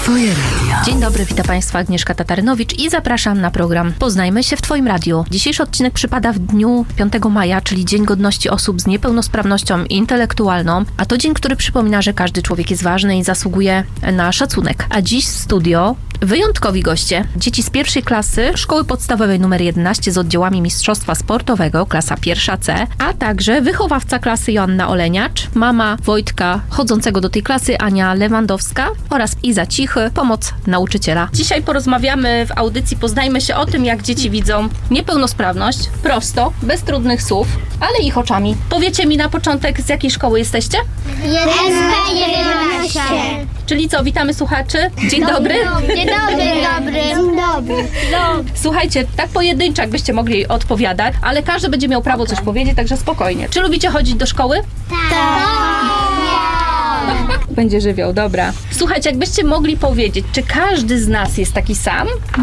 Twoje radio. Dzień dobry, witam Państwa, Agnieszka Tatarynowicz i zapraszam na program Poznajmy się w Twoim radiu. Dzisiejszy odcinek przypada w dniu 5 maja, czyli Dzień Godności Osób z Niepełnosprawnością Intelektualną, a to dzień, który przypomina, że każdy człowiek jest ważny i zasługuje na szacunek. A dziś w studio wyjątkowi goście, dzieci z pierwszej klasy Szkoły Podstawowej nr 11 z oddziałami Mistrzostwa Sportowego, klasa 1C, a także wychowawca klasy Joanna Oleniacz, mama Wojtka chodzącego do tej klasy Ania Lewandowska oraz Iza Cichy, pomoc nauczyciela. Dzisiaj porozmawiamy w audycji Poznajmy się o tym, jak dzieci widzą niepełnosprawność, prosto, bez trudnych słów, ale ich oczami. Powiecie mi na początek, z jakiej szkoły jesteście? SB11. Czyli co, witamy słuchaczy? Dzień dobry. Dzień dobry. Słuchajcie, tak pojedynczo jakbyście mogli odpowiadać, ale każdy będzie miał prawo coś powiedzieć, także spokojnie. Czy lubicie chodzić do szkoły? Będzie żywioł, dobra. Słuchajcie, jakbyście mogli powiedzieć, czy każdy z nas jest taki sam?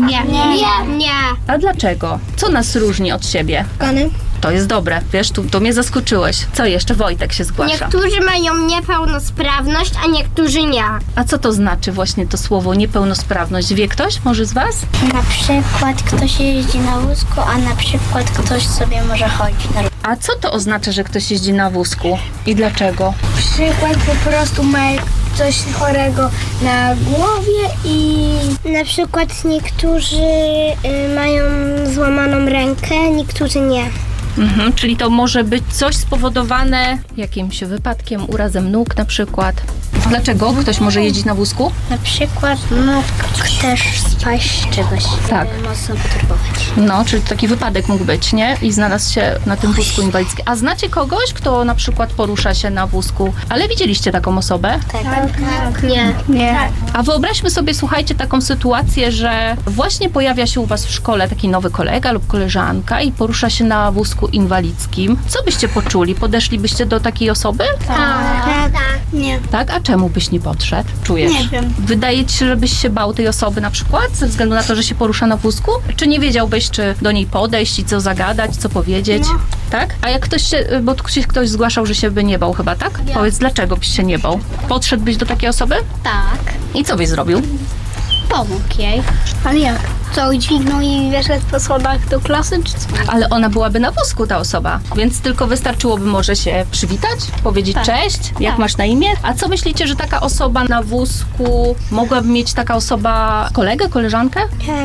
Nie. A dlaczego? Co nas różni od siebie? To jest dobre, wiesz, to mnie zaskoczyłeś. Co jeszcze? Wojtek się zgłasza. Niektórzy mają niepełnosprawność, a niektórzy nie. A co to znaczy właśnie to słowo niepełnosprawność? Wie ktoś? Może z was? Na przykład ktoś jeździ na wózku, a na przykład ktoś sobie może chodzić na A co to oznacza, że ktoś jeździ na wózku? I dlaczego? przykład po prostu ma coś chorego na głowie i na przykład niektórzy mają złamaną rękę, niektórzy nie. Czyli to może być coś spowodowane jakimś wypadkiem, urazem nóg na przykład. Dlaczego ktoś może jeździć na wózku? Na przykład mógł też spaść z czegoś. Tak. Mocno poturbować. No, czyli taki wypadek mógł być, nie? I znalazł się na tym wózku inwalidzkim. A znacie kogoś, kto na przykład porusza się na wózku, ale widzieliście taką osobę? Tak. Nie. A wyobraźmy sobie, słuchajcie, taką sytuację, że właśnie pojawia się u was w szkole taki nowy kolega lub koleżanka i porusza się na wózku inwalidzkim. Co byście poczuli? Podeszlibyście do takiej osoby? Tak. Nie. Tak? A czemu byś nie podszedł? Czujesz? Nie wiem. Wydaje ci się, żebyś się bał tej osoby na przykład, ze względu na to, że się porusza na wózku? Czy nie wiedziałbyś, czy do niej podejść i co zagadać, co powiedzieć? No. Tak? A jak ktoś się, bo tu się ktoś zgłaszał, że się by nie bał chyba, tak? Ja. Powiedz, dlaczego byś się nie bał? Podszedłbyś do takiej osoby? Tak. I co byś zrobił? Pomógł jej. Ale jak? Co, dźwignął i wyszedł po schodach do klasy, czy co? Ale ona byłaby na wózku, ta osoba, więc tylko wystarczyłoby może się przywitać, powiedzieć cześć, jak masz na imię. A co myślicie, że taka osoba na wózku, mogłaby mieć taka osoba kolegę, koleżankę?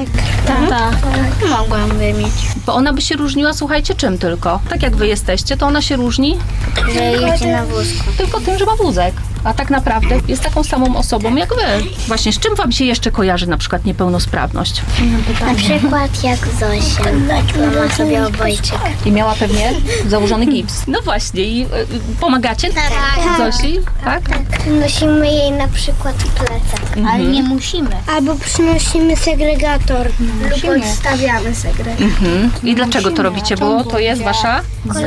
Tak. Mogłabym mieć. Bo ona by się różniła, słuchajcie, czym tylko? Tak jak wy jesteście, to ona się różni Że jedzie na wózku. tylko tym, że ma wózek. A tak naprawdę jest taką samą osobą jak wy. Właśnie, z czym wam się jeszcze kojarzy na przykład niepełnosprawność? Na przykład jak Zosia. Ma sobie obojczyk. I miała pewnie założony gips. No właśnie, i pomagacie Zosi? Tak? Nosimy jej na przykład plecak. Ale nie musimy. Albo przynosimy segregator. Lub odstawiamy segregator. I dlaczego to robicie? Bo to jest wasza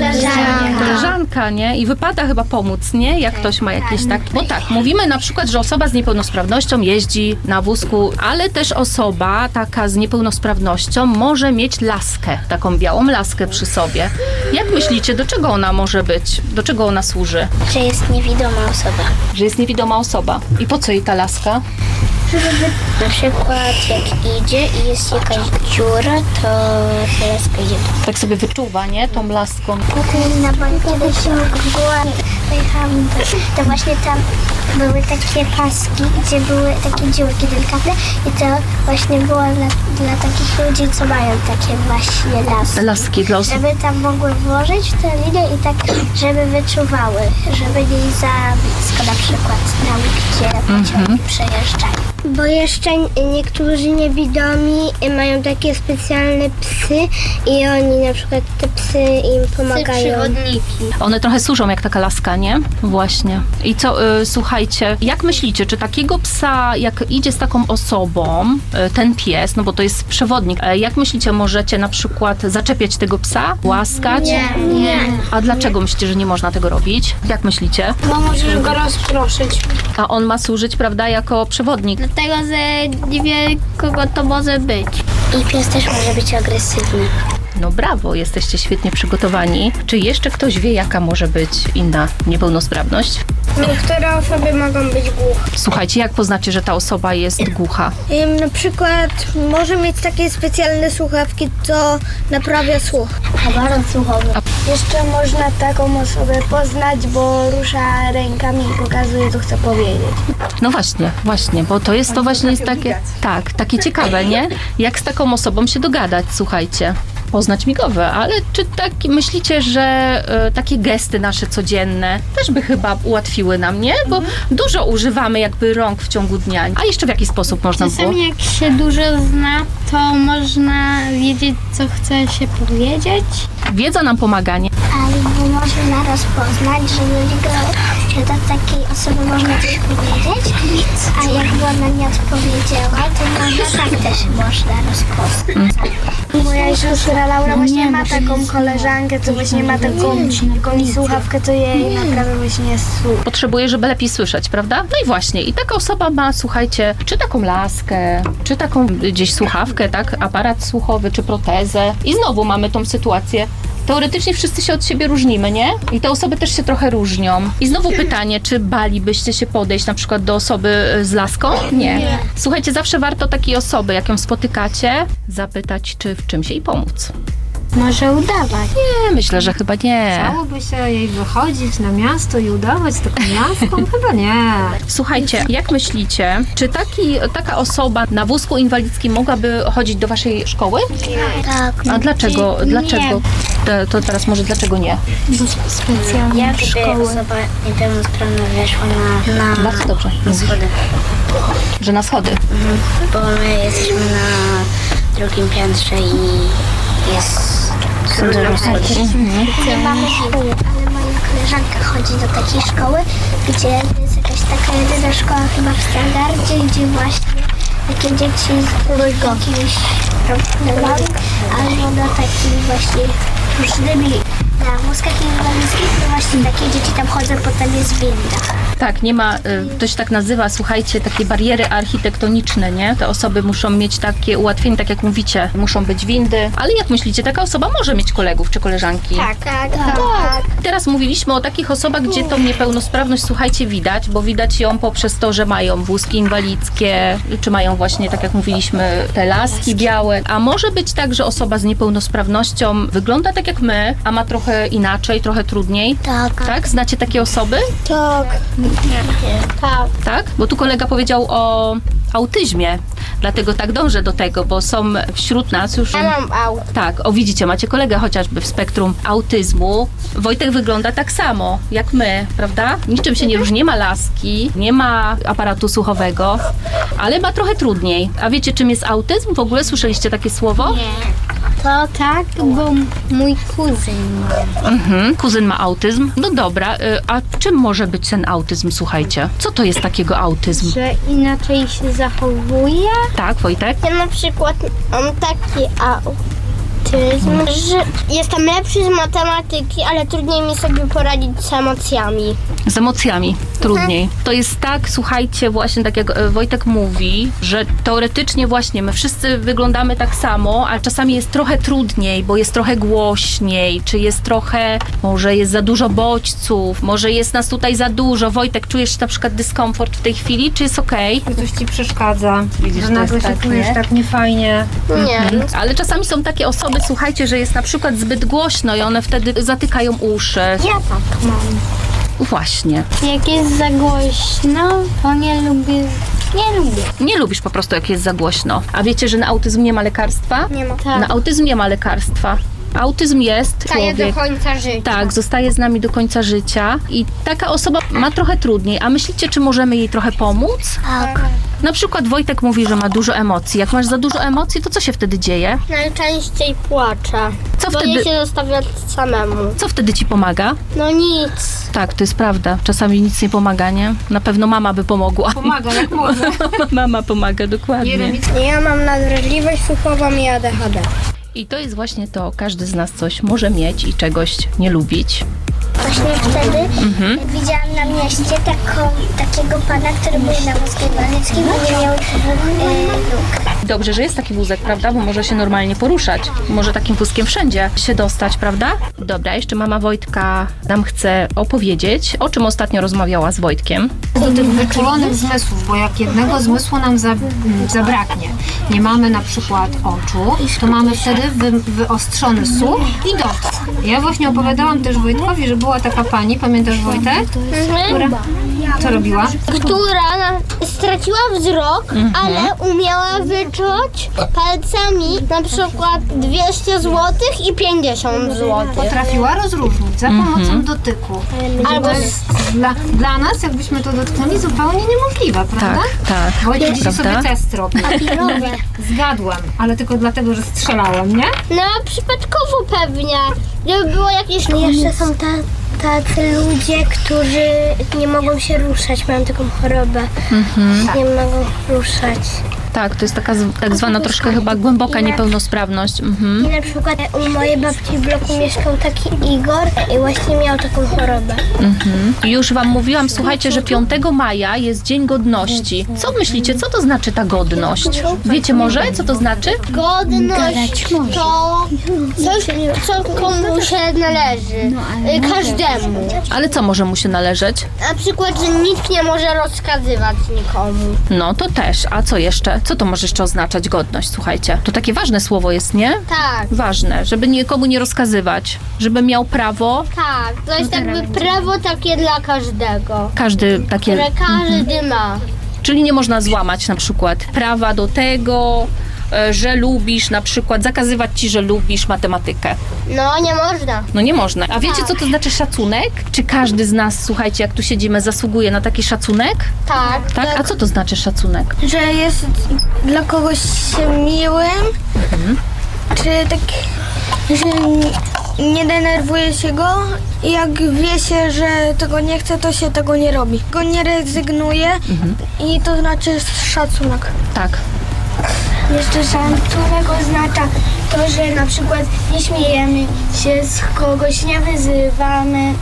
koleżanka, nie? I wypada chyba pomóc, nie? Jak ktoś ma jakieś tak... Bo tak, mówimy na przykład, że osoba z niepełnosprawnością jeździ na wózku, ale też osoba taka z niepełnosprawnością może mieć laskę, taką białą laskę przy sobie. Jak myślicie, do czego ona może być? Do czego ona służy? Że jest niewidoma osoba. Że jest niewidoma osoba. I po co jej ta laska? Na przykład jak idzie i jest jakaś dziura, to laska idzie. Tak sobie wyczuwa, nie? Tą laską. Na kiedyś pojechałam, to właśnie tam były takie paski, gdzie były takie dziurki delikatne i to właśnie było dla takich ludzi, co mają takie właśnie laski. Laski dla osób. Żeby tam mogły włożyć tę linię i tak, żeby wyczuwały, żeby nie za blisko na przykład na gdzie pociągi przejeżdżają. Bo jeszcze niektórzy niewidomi mają takie specjalne psy i oni na przykład te psy im pomagają. One trochę służą jak taka laska, nie? Właśnie. I co, słuchajcie, jak myślicie, czy takiego psa, jak idzie z taką osobą, ten pies, no bo to jest przewodnik, jak myślicie, możecie na przykład zaczepiać tego psa, łaskać? Nie. A dlaczego myślicie, że nie można tego robić? Jak myślicie? Bo możesz go rozproszyć. A on ma służyć, prawda, jako przewodnik. Dlatego, że nie wie, kogo to może być. I pies też może być agresywny. No brawo, jesteście świetnie przygotowani. Czy jeszcze ktoś wie, jaka może być inna niepełnosprawność? Niektóre osoby mogą być głuche. Słuchajcie, jak poznacie, że ta osoba jest głucha? Na przykład może mieć takie specjalne słuchawki, co naprawia słuch. Aparat słuchowy. Jeszcze można taką osobę poznać, bo rusza rękami i pokazuje, co chce powiedzieć. No właśnie, bo to jest takie, tak, takie ciekawe, nie? Jak z taką osobą się dogadać, słuchajcie. Poznać migowe, ale czy myślicie, że takie gesty nasze codzienne też by chyba ułatwiły nam, nie? Bo dużo używamy jakby rąk w ciągu dnia. A jeszcze w jaki sposób można było? Czasami jak się dużo zna, to można wiedzieć, co chce się powiedzieć. Wiedza nam pomaga, nie? Albo można rozpoznać, że do takiej osoby można coś powiedzieć, a jakby ona nie odpowiedziała, to może tak też można rozpoznać. Moja siostra Laura właśnie ma taką koleżankę, co właśnie ma taką słuchawkę, co jej naprawdę właśnie słuch. Potrzebuje, żeby lepiej słyszeć, prawda? No i właśnie, i taka osoba ma, słuchajcie, czy taką laskę, czy taką gdzieś słuchawkę, tak? Aparat słuchowy, czy protezę. I znowu mamy tą sytuację. Teoretycznie wszyscy się od siebie różnimy, nie? I te osoby też się trochę różnią. I znowu pytanie, czy balibyście się podejść na przykład do osoby z laską? Nie. Słuchajcie, zawsze warto takiej osoby, jak ją spotykacie, zapytać, czy w czymś jej pomóc. Może udawać. Nie, myślę, że chyba nie. Chciałoby się jej wychodzić na miasto i udawać taką laską? Chyba nie. Słuchajcie, jak myślicie, czy taka osoba na wózku inwalidzkim mogłaby chodzić do waszej szkoły? Tak. A dlaczego? Dlaczego? To teraz może dlaczego nie? Specjalnie Jakby osoba niepełnosprawna weszła na Bardzo dobrze. schody. Że na schody. Bo my jesteśmy na drugim piętrze i są dużo schody. Nie mamy szkoły, ale moja koleżanka chodzi do takiej szkoły, gdzie jest jakaś taka jedyna szkoła chyba w Stargardzie, gdzie właśnie takie dzieci z jakimiś problemami, albo na takich właśnie różnymi na wózkach inwalidzkich, to właśnie takie dzieci tam chodzą, potem jest winda. Tak, nie ma, to się tak nazywa, słuchajcie, takie bariery architektoniczne, nie? Te osoby muszą mieć takie ułatwienie, tak jak mówicie, muszą być windy. Ale jak myślicie, taka osoba może mieć kolegów czy koleżanki? Tak. Teraz mówiliśmy o takich osobach, gdzie tą niepełnosprawność, słuchajcie, widać, bo widać ją poprzez to, że mają wózki inwalidzkie, czy mają właśnie, tak jak mówiliśmy, te laski białe. A może być tak, że osoba z niepełnosprawnością wygląda tak jak my, a ma trochę inaczej, trochę trudniej? Tak. Tak? Znacie takie osoby? Tak. Tak? Bo tu kolega powiedział o autyzmie, dlatego tak dążę do tego, bo są wśród nas już... Ja mam auto. Tak, widzicie, macie kolegę chociażby w spektrum autyzmu. Wojtek wygląda tak samo jak my, prawda? Niczym się nie różni, nie ma laski, nie ma aparatu słuchowego, ale ma trochę trudniej. A wiecie, czym jest autyzm? W ogóle słyszeliście takie słowo? To tak, bo mój kuzyn ma. Kuzyn ma autyzm. No dobra, a czym może być ten autyzm, słuchajcie? Co to jest takiego autyzm? Że inaczej się zachowuje. Tak, Wojtek? Ja na przykład mam taki autyzm, że jestem lepszy z matematyki, ale trudniej mi sobie poradzić z emocjami. Z emocjami trudniej. To jest tak, słuchajcie, właśnie tak jak Wojtek mówi, że teoretycznie właśnie my wszyscy wyglądamy tak samo, ale czasami jest trochę trudniej, bo jest trochę głośniej, czy jest trochę, może jest za dużo bodźców, może jest nas tutaj za dużo. Wojtek, czujesz na przykład dyskomfort w tej chwili, czy jest okej? Że coś ci przeszkadza. Widzisz, że to nagle jest się tak, czujesz nie? tak niefajnie. Nie. Ale czasami są takie osoby, słuchajcie, że jest na przykład zbyt głośno i one wtedy zatykają uszy. Ja tak mam. Właśnie. Jak jest za głośno, to nie lubię. Nie lubisz po prostu, jak jest za głośno. A wiecie, że na autyzm nie ma lekarstwa? Nie ma. Tak. Na autyzm nie ma lekarstwa. Autyzm jest człowiek. końca życia. Tak, zostaje z nami do końca życia i taka osoba ma trochę trudniej. A myślicie, czy możemy jej trochę pomóc? Tak. Na przykład Wojtek mówi, że ma dużo emocji. Jak masz za dużo emocji, to co się wtedy dzieje? Najczęściej płaczę. Co Bo wtedy, nie się zostawia samemu. co wtedy ci pomaga? No nic. Tak, to jest prawda. Czasami nic nie pomaga, nie? Na pewno mama by pomogła. Pomaga jak może. Mama pomaga, dokładnie. Ja mam nadwrażliwość słuchową i ADHD. I to jest właśnie to, każdy z nas coś może mieć i czegoś nie lubić. Właśnie wtedy widziałam na mieście takiego pana, który był na wózku inwalidzkim i nie miał nóg. Dobrze, że jest taki wózek, prawda? Bo może się normalnie poruszać. Może takim wózkiem wszędzie się dostać, prawda? Dobra, jeszcze mama Wojtka nam chce opowiedzieć, o czym ostatnio rozmawiała z Wojtkiem. Do tych wyczulonych zmysłów, bo jak jednego zmysłu nam zabraknie, nie mamy na przykład oczu, to mamy wtedy wyostrzony słuch i dotyk. Ja właśnie opowiadałam też Wojtkowi, że była taka pani, pamiętasz Wojtek? Która co robiła? Która straciła wzrok, ale umiała wyczuć palcami na przykład 200 zł i 50 zł. Potrafiła rozróżnić za pomocą dotyku. Albo To jest dla nas, jakbyśmy to dotknęli, zupełnie niemożliwe, prawda? Tak. Wojtek dzisiaj sobie Prawda? test robił. Zgadłem, ale tylko dlatego, że strzelałem, nie? no przypadkowo pewnie. Gdyby było jakieś... Jeszcze są tacy ludzie, którzy nie mogą się ruszać, mają taką chorobę. Nie mogą ruszać. Tak, to jest taka tak zwana troszkę chyba głęboka niepełnosprawność. I na przykład u mojej babci w bloku mieszkał taki Igor i właśnie miał taką chorobę. Już wam mówiłam, słuchajcie, że 5 maja jest Dzień Godności. Co myślicie, co to znaczy ta godność? Wiecie może, co to znaczy? Godność to coś, co komu się należy. Każdemu. Ale co może mu się należeć? Na przykład, że nikt nie może rozkazywać nikomu. No to też. A co jeszcze? Co to może jeszcze oznaczać godność? Słuchajcie, to takie ważne słowo jest, nie? Tak, Ważne, żeby nikomu nie rozkazywać, żeby miał prawo, tak. To jest jakby prawo takie dla każdego, każdy takie, które każdy ma. czyli nie można złamać na przykład prawa do tego, że lubisz na przykład, zakazywać ci, że lubisz matematykę. No, nie można. No nie można. A wiecie, co to znaczy szacunek? Czy każdy z nas, słuchajcie, jak tu siedzimy, zasługuje na taki szacunek? Tak. Tak? A co to znaczy szacunek? Że jest dla kogoś miłym, czy tak, że nie denerwuje się go i jak wie się, że tego nie chce, to się tego nie robi. Go nie rezygnuje i to znaczy szacunek. Tak. Jeszcze szacunek oznacza to, że na przykład nie śmiejemy się z kogoś, nie wyzywamy,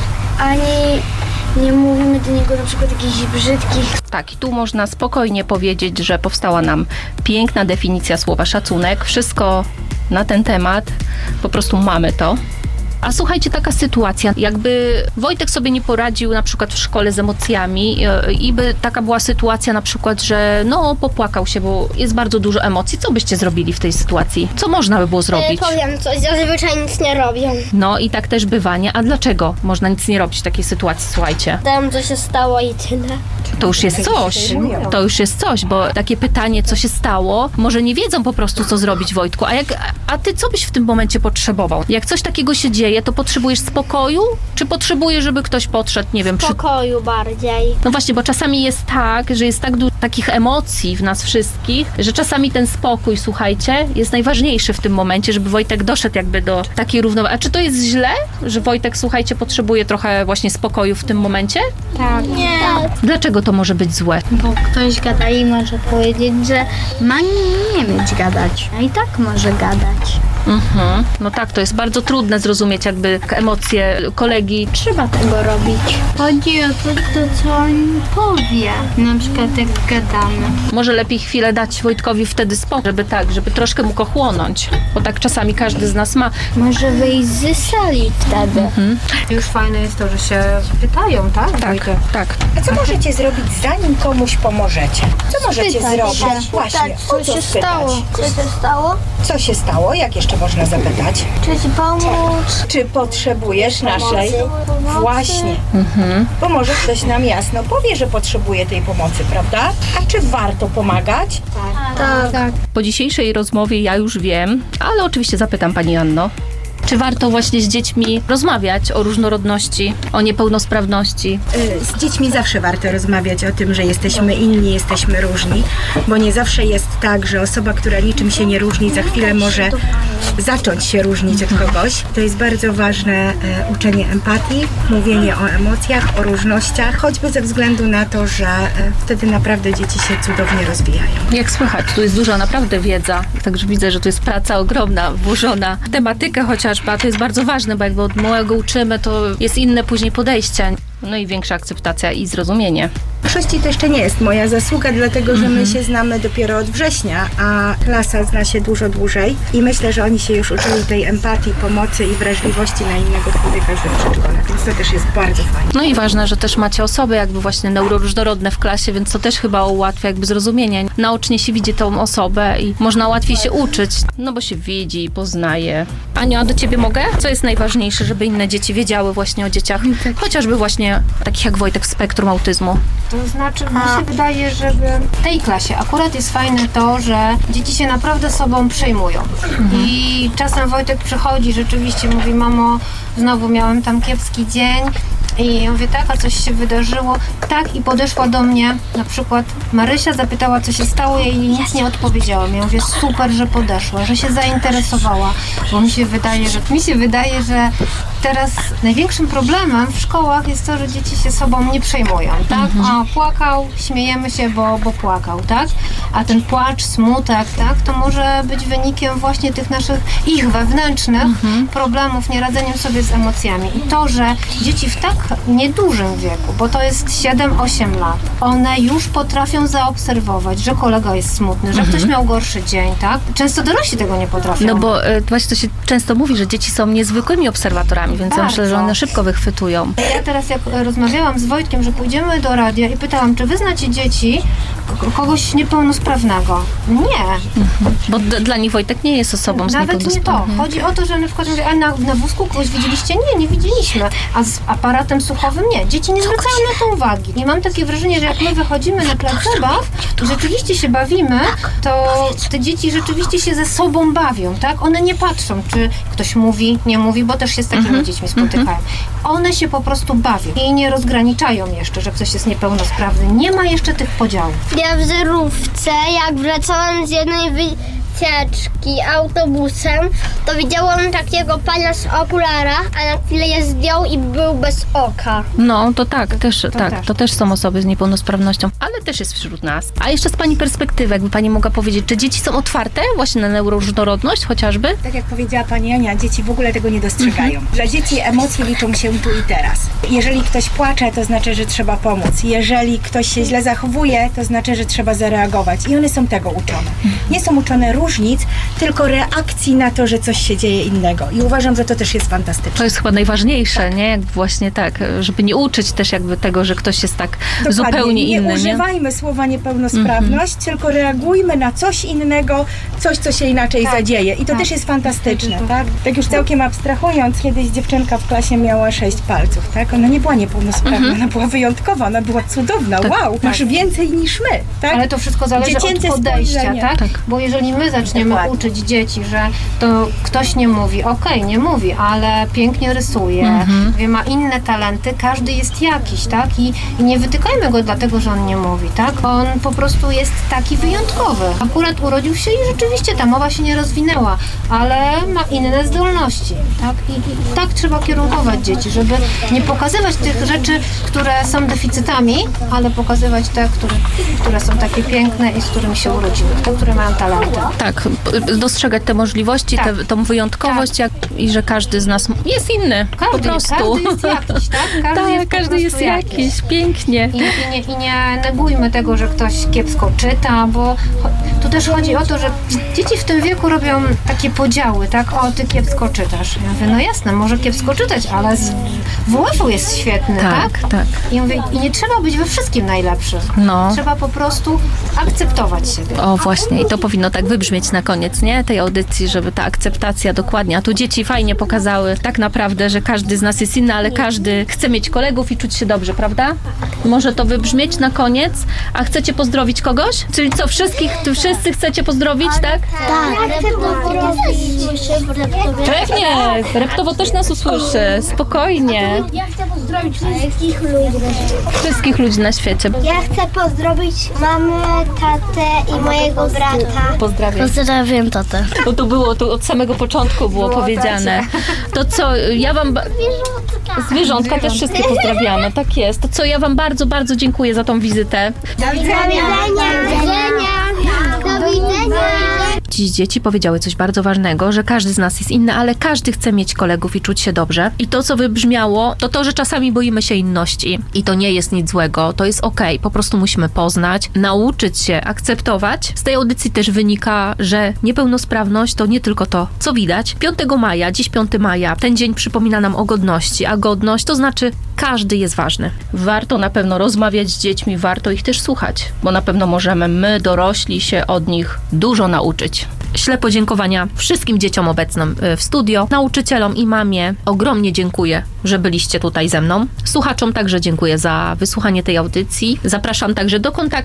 ani nie mówimy do niego na przykład jakichś brzydkich. Tak, i tu można spokojnie powiedzieć, że powstała nam piękna definicja słowa szacunek. Wszystko na ten temat, po prostu mamy to. A słuchajcie, taka sytuacja, jakby Wojtek sobie nie poradził na przykład w szkole z emocjami i by taka była sytuacja na przykład, że no popłakał się, bo jest bardzo dużo emocji. Co byście zrobili w tej sytuacji? Co można by było zrobić? Powiem coś, zazwyczaj nic nie robią. No i tak też bywa, nie? A dlaczego można nic nie robić w takiej sytuacji? Słuchajcie. Tam co się stało i tyle. To już jest coś. To już jest coś, bo takie pytanie, co się stało, może nie wiedzą po prostu, co zrobić, Wojtku. A ty co byś w tym momencie potrzebował? Jak coś takiego się dzieje, to potrzebujesz spokoju? Czy potrzebujesz, żeby ktoś podszedł, nie wiem, W pokoju bardziej. No właśnie, bo czasami jest tak, że jest tak dużo takich emocji w nas wszystkich, że czasami ten spokój, słuchajcie, jest najważniejszy w tym momencie, żeby Wojtek doszedł jakby do takiej równowagi. A czy to jest źle, że Wojtek, słuchajcie, potrzebuje trochę właśnie spokoju w tym momencie? Tak. Tak. Dlaczego to może być złe? Bo ktoś gada i może powiedzieć, że ma nie mieć gadać. A i tak może gadać. No tak, to jest bardzo trudne zrozumieć jakby emocje kolegi. Trzeba tego robić. Chodzi o to, co on powie. Na przykład jak gadamy. Może lepiej chwilę dać Wojtkowi wtedy spokój, żeby troszkę mógł ochłonąć, bo tak czasami każdy z nas ma. Może wyjść z sali wtedy. Już fajne jest to, że się pytają, tak? Wojtek? Tak. A co możecie zrobić, zanim komuś pomożecie? Co możecie zrobić? Właśnie, o co spytać? Co się stało? Co się stało? Jak jeszcze można zapytać? Czy ci pomóc? Czy potrzebujesz naszej? Pomocy. Właśnie. Bo może ktoś nam jasno powie, że potrzebuje tej pomocy, prawda? A czy warto pomagać? Tak. Po dzisiejszej rozmowie ja już wiem, ale oczywiście zapytam pani Anno. Czy warto właśnie z dziećmi rozmawiać o różnorodności, o niepełnosprawności? Z dziećmi zawsze warto rozmawiać o tym, że jesteśmy inni, jesteśmy różni, bo nie zawsze jest tak, że osoba, która niczym się nie różni, za chwilę może zacząć się różnić od kogoś. To jest bardzo ważne uczenie empatii, mówienie o emocjach, o różnościach, choćby ze względu na to, że wtedy naprawdę dzieci się cudownie rozwijają. Jak słychać, tu jest duża naprawdę wiedza, także widzę, że tu jest praca ogromna, włożona w tematykę chociażby, a to jest bardzo ważne, bo jakby od małego uczymy, to jest inne później podejście, no i większa akceptacja i zrozumienie. Większości to jeszcze nie jest moja zasługa, dlatego że my się znamy dopiero od września, a klasa zna się dużo dłużej i myślę, że oni się już uczyli tej empatii, pomocy i wrażliwości na innego człowieka już w przedszkole, więc to też jest bardzo fajne. No i ważne, że też macie osoby jakby właśnie neuroróżnorodne w klasie, więc to też chyba ułatwia jakby zrozumienie. Naocznie się widzi tą osobę i można łatwiej się uczyć, no bo się widzi, poznaje. Aniu, a do ciebie mogę? Co jest najważniejsze, żeby inne dzieci wiedziały właśnie o dzieciach, chociażby właśnie takich jak Wojtek w spektrum autyzmu? To znaczy, mi się wydaje, że w tej klasie akurat jest fajne to, że dzieci się naprawdę sobą przejmują. I czasem Wojtek przychodzi, rzeczywiście mówi: mamo, znowu miałem tam kiepski dzień. I ja mówię: tak, a coś się wydarzyło? Tak, i podeszła do mnie na przykład Marysia, zapytała, co się stało, ja jej nic nie odpowiedziałam. Ja mówię: super, że podeszła, że się zainteresowała, bo mi się wydaje, że teraz największym problemem w szkołach jest to, że dzieci się sobą nie przejmują, tak? A płakał, śmiejemy się, bo płakał, tak? A ten płacz, smutek, tak? To może być wynikiem właśnie tych ich wewnętrznych problemów, nieradzeniem sobie z emocjami. I to, że dzieci w tak niedużym wieku, bo to jest 7-8 lat, one już potrafią zaobserwować, że kolega jest smutny, że ktoś miał gorszy dzień, tak? Często dorośli tego nie potrafią. No bo właśnie to się często mówi, że dzieci są niezwykłymi obserwatorami, więc ja myślę, że one szybko wychwytują. Ja teraz jak rozmawiałam z Wojtkiem, że pójdziemy do radia i pytałam, czy wy znacie dzieci kogoś niepełnosprawnego? Nie. Bo dla nich Wojtek nie jest osobą z nawet nie to. Chodzi o to, że na przykład mówię: a na wózku kogoś widzieliście? Nie widzieliśmy. A z aparatem słuchowym? Nie. Dzieci nie zwracają na to uwagi. I mam takie wrażenie, że jak my wychodzimy na plac zabaw i rzeczywiście się bawimy, to te dzieci rzeczywiście się ze sobą bawią, tak? One nie patrzą, czy ktoś mówi, nie mówi, bo też się z takimi dziećmi spotykają. One się po prostu bawią i nie rozgraniczają jeszcze, że ktoś jest niepełnosprawny. Nie ma jeszcze tych podziałów. Ja w zerówce, jak wracałam z jednej wycieczki autobusem, to widziałam takiego pana z okularach, a na chwilę je zdjął i był bez oka. No, to tak, to też są osoby z niepełnosprawnością, ale też jest wśród nas. A jeszcze z pani perspektywy, jakby pani mogła powiedzieć, czy dzieci są otwarte właśnie na neuroróżnorodność chociażby? Tak jak powiedziała pani Ania, dzieci w ogóle tego nie dostrzegają. Dla dzieci emocje liczą się tu i teraz. Jeżeli ktoś płacze, to znaczy, że trzeba pomóc. Jeżeli ktoś się źle zachowuje, to znaczy, że trzeba zareagować. I one są tego uczone. Nie są uczone różnic, tylko reakcji na to, że coś się dzieje innego. I uważam, że to też jest fantastyczne. To jest chyba najważniejsze, nie? Jak właśnie tak, żeby nie uczyć też jakby tego, że ktoś jest tak zupełnie inny. Nie używajmy słowa niepełnosprawność, tylko reagujmy na coś innego, coś, co się inaczej zadzieje. I to też jest fantastyczne, tak? Tak już całkiem abstrahując, kiedyś dziewczynka w klasie miała 6 palców, tak? Ona nie była niepełnosprawna, ona była wyjątkowa, ona była cudowna, wow, masz więcej niż my, tak? Ale to wszystko zależy Dziecięce od podejścia, spojrzenie. tak? Bo jeżeli my zaczniemy uczyć dzieci, że to ktoś nie mówi, okej, nie mówi, ale pięknie rysuje, ma inne talenty, każdy jest jakiś, tak? I nie wytykajmy go dlatego, że on nie mówi, tak? On po prostu jest taki wyjątkowy. Akurat urodził się i rzeczywiście ta mowa się nie rozwinęła, ale ma inne zdolności, tak? I tak trzeba kierunkować dzieci, żeby nie pokazywać tych rzeczy, które są deficytami, ale pokazywać te, które są takie piękne i z którymi się urodziły, te, które mają talenty. Tak, dostrzegać te możliwości, tą wyjątkowość i że każdy z nas jest inny, po prostu. Każdy jest jakiś, tak? Każdy jest jakiś, pięknie. I nie negujmy tego, że ktoś kiepsko czyta, bo tu też chodzi o to, że dzieci w tym wieku robią takie podziały, tak? O, ty kiepsko czytasz. Ja mówię, no jasne, może kiepsko czytać, ale z WF-u jest świetny, tak? Tak. I mówię, i nie trzeba być we wszystkim najlepszy. No. Trzeba po prostu akceptować siebie. O, właśnie. I to powinno tak wybrzmieć na koniec, nie? Tej audycji, żeby ta akceptacja dokładnie. A tu dzieci fajnie pokazały tak naprawdę, że każdy z nas jest inny, ale każdy chce mieć kolegów i czuć się dobrze, prawda? Może to wybrzmieć na koniec. A chcecie pozdrowić kogoś? Czyli co, wszyscy chcecie pozdrowić, tak? Tak. Ja chcę Pewnie! Reptowo też nas usłyszy. Spokojnie. Ja chcę pozdrowić wszystkich ludzi. Wszystkich ludzi na świecie. Ja chcę pozdrowić mamę, tatę i mojego brata. Pozdrawiam. Pozdrawiam tatę. Bo to było, to od samego początku było powiedziane. To co, ja wam... Zwierzątka też wszystkie pozdrawiamy, tak jest. To co, ja wam bardzo, bardzo dziękuję za tą wizytę. Do widzenia. Do widzenia. Do widzenia. dziś dzieci powiedziały coś bardzo ważnego, że każdy z nas jest inny, ale każdy chce mieć kolegów i czuć się dobrze. I to, co wybrzmiało, to, że czasami boimy się inności i to nie jest nic złego, to jest okej. Po prostu musimy poznać, nauczyć się akceptować. Z tej audycji też wynika, że niepełnosprawność to nie tylko to, co widać. 5 maja, dziś 5 maja, ten dzień przypomina nam o godności, a godność to znaczy każdy jest ważny. Warto na pewno rozmawiać z dziećmi, warto ich też słuchać, bo na pewno możemy my, dorośli, się od nich dużo nauczyć. Ślę podziękowania wszystkim dzieciom obecnym w studio, nauczycielom i mamie. Ogromnie dziękuję, że byliście tutaj ze mną. Słuchaczom także dziękuję za wysłuchanie tej audycji. Zapraszam także do kontaktu